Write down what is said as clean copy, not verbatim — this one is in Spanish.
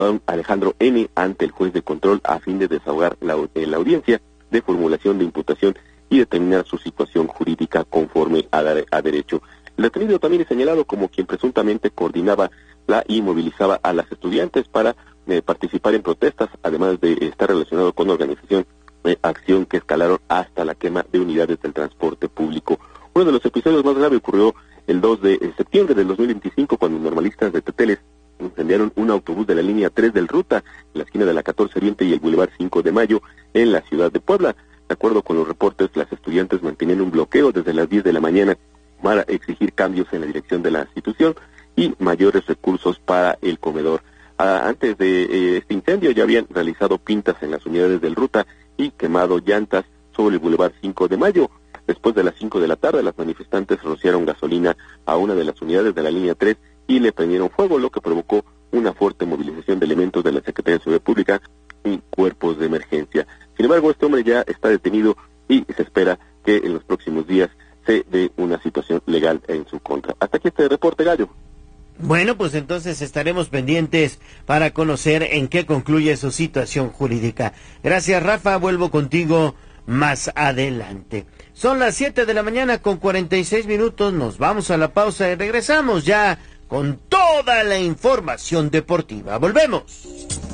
Alejandro N. ante el juez de control a fin de desahogar la audiencia de formulación de imputación y determinar su situación jurídica conforme a derecho. El detenido también es señalado como quien presuntamente coordinaba y movilizaba a las estudiantes para participar en protestas, además de estar relacionado con organización de acción que escalaron hasta la quema de unidades del transporte público. Uno de los episodios más graves ocurrió el 2 de septiembre del 2025, cuando normalistas de Teteles incendiaron un autobús de la línea 3 del Ruta, en la esquina de la 14 Oriente y el Boulevard 5 de Mayo, en la ciudad de Puebla. De acuerdo con los reportes, las estudiantes mantenían un bloqueo desde las 10 de la mañana para exigir cambios en la dirección de la institución y mayores recursos para el comedor. Antes de este incendio ya habían realizado pintas en las unidades del Ruta y quemado llantas sobre el Boulevard 5 de Mayo. Después de las 5 de la tarde, las manifestantes rociaron gasolina a una de las unidades de la línea 3 y le prendieron fuego, lo que provocó una fuerte movilización de elementos de la Secretaría de Seguridad Pública y cuerpos de emergencia. Sin embargo, este hombre ya está detenido y se espera que en los próximos días se dé una situación legal en su contra. Hasta aquí este reporte, Gallo. Bueno, pues entonces estaremos pendientes para conocer en qué concluye su situación jurídica. Gracias, Rafa. Vuelvo contigo más adelante. Son las 7 de la mañana con 46 minutos. Nos vamos a la pausa y regresamos ya con toda la información deportiva. Volvemos.